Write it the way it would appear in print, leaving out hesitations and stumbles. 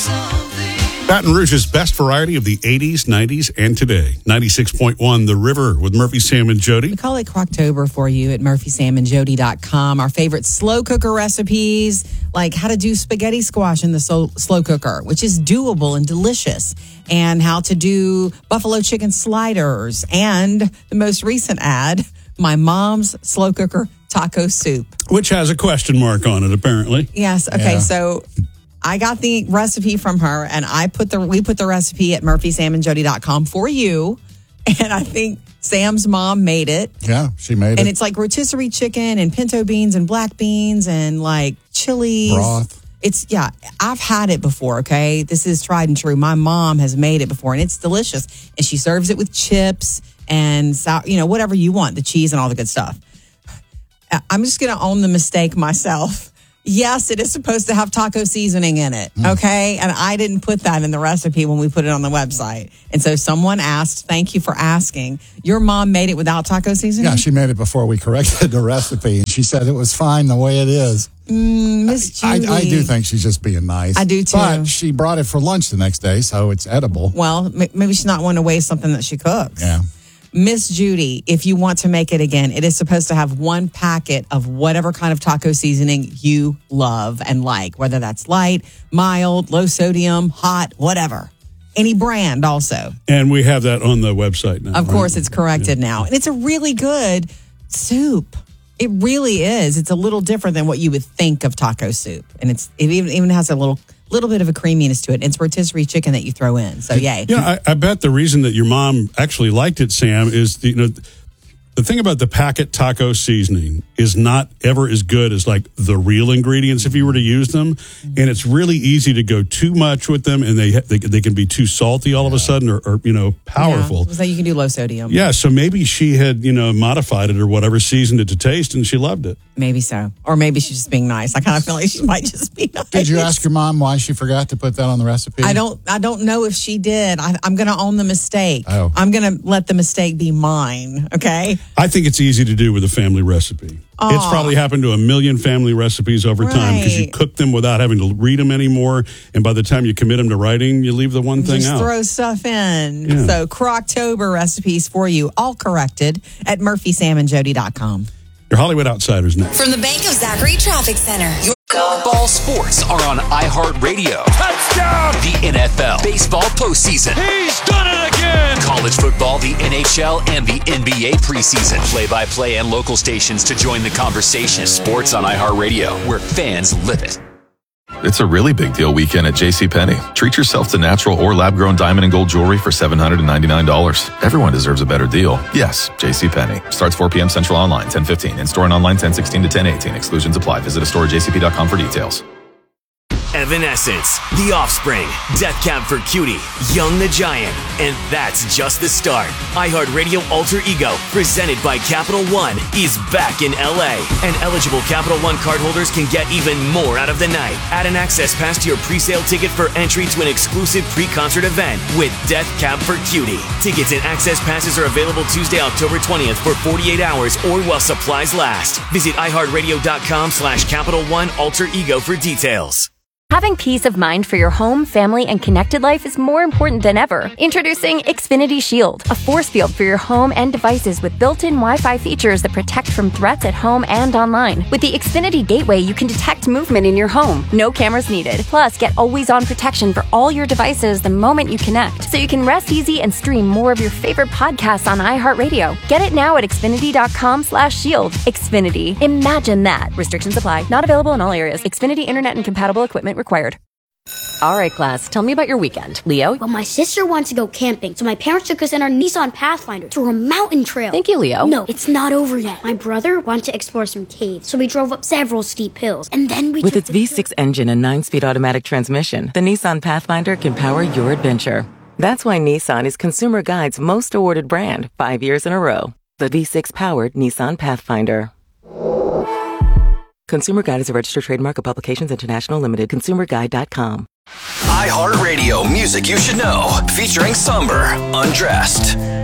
Baton Rouge's best variety of the 80s, 90s, and today. 96.1 The River with Murphy, Sam, and Jody. We call it Croctober for you at murphysamandjody.com. Our favorite slow cooker recipes, like how to do spaghetti squash in the slow cooker, which is doable and delicious, and how to do buffalo chicken sliders, and the most recent ad, my mom's slow cooker taco soup. Which has a question mark on it, apparently. Yes. Okay. So I got the recipe from her, and we put the recipe at murphysamandjody.com for you. And I think Sam's mom made it. Yeah, she made it. And it's like rotisserie chicken and pinto beans and black beans and like chilies. Broth. I've had it before, okay? This is tried and true. My mom has made it before, and it's delicious. And she serves it with chips and, whatever you want, the cheese and all the good stuff. I'm just going to own the mistake myself. Yes, it is supposed to have taco seasoning in it, okay? And I didn't put that in the recipe when we put it on the website. And so someone asked, thank you for asking, your mom made it without taco seasoning? Yeah, she made it before we corrected the recipe. And she said it was fine the way it is. Miss Julie. I do think she's just being nice. I do too. But she brought it for lunch the next day, so it's edible. Well, maybe she's not wanting to waste something that she cooks. Yeah. Miss Judy, if you want to make it again, it is supposed to have one packet of whatever kind of taco seasoning you love and like, whether that's light, mild, low sodium, hot, whatever. Any brand also. And we have that on the website now. Of course, it's corrected now. And it's a really good soup. It really is. It's a little different than what you would think of taco soup. And it even has a little bit of a creaminess to it. It's rotisserie chicken that you throw in. So, yay. I bet the reason that your mom actually liked it, Sam, is the thing about the packet taco seasoning is not ever as good as like the real ingredients if you were to use them. And it's really easy to go too much with them, and they can be too salty all of a sudden or powerful. Yeah, so you can do low sodium. Yeah, so maybe she had, modified it or whatever, seasoned it to taste, and she loved it. Maybe so. Or maybe she's just being nice. I kind of feel like she might just be nice. Did you ask your mom why she forgot to put that on the recipe? I don't know if she did. I'm going to own the mistake. Oh. I'm going to let the mistake be mine, okay? I think it's easy to do with a family recipe. It's probably happened to a million family recipes over time because you cook them without having to read them anymore. And by the time you commit them to writing, you leave the one thing out. Just throw stuff in. Yeah. So Croctober recipes for you, all corrected at murphysamandjody.com. Your Hollywood Outsiders next. From the Bank of Zachary Traffic Center. Ball sports are on iHeartRadio. Touchdown! The NFL, baseball postseason. He's done it again! College football, the NHL, and the NBA preseason. Play-by-play and local stations to join the conversation. Sports on iHeartRadio, where fans live it. It's a really big deal weekend at JCPenney. Treat yourself to natural or lab-grown diamond and gold jewelry for $799. Everyone deserves a better deal. Yes, JCPenney. Starts 4 p.m. Central online, 10:15. In-store and online, 10:16 to 10:18. Exclusions apply. Visit a store at jcp.com for details. Evanescence, The Offspring, Death Cab for Cutie, Young the Giant, and that's just the start. iHeartRadio Alter Ego, presented by Capital One, is back in LA, and eligible Capital One cardholders can get even more out of the night. Add an access pass to your pre-sale ticket for entry to an exclusive pre-concert event with Death Cab for Cutie. Tickets and access passes are available Tuesday, October 20th for 48 hours or while supplies last. Visit iHeartRadio.com/Capital One Alter Ego for details. Having peace of mind for your home, family, and connected life is more important than ever. Introducing Xfinity Shield, a force field for your home and devices with built-in Wi-Fi features that protect from threats at home and online. With the Xfinity Gateway, you can detect movement in your home. No cameras needed. Plus, get always-on protection for all your devices the moment you connect, so you can rest easy and stream more of your favorite podcasts on iHeartRadio. Get it now at Xfinity.com/shield. Xfinity. Imagine that. Restrictions apply. Not available in all areas. Xfinity Internet and compatible equipment required. All right, class, tell me about your weekend. Leo? Well, my sister wants to go camping, so my parents took us in our Nissan Pathfinder to a mountain trail. Thank you, Leo. No, it's not over yet. My brother wanted to explore some caves, so we drove up several steep hills, and then we With its V6 engine and 9-speed automatic transmission, the Nissan Pathfinder can power your adventure. That's why Nissan is Consumer Guide's most awarded brand 5 years in a row. The V6-powered Nissan Pathfinder. Consumer Guide is a registered trademark of Publications International Limited. ConsumerGuide.com. iHeartRadio, music you should know, featuring Somber, Undressed.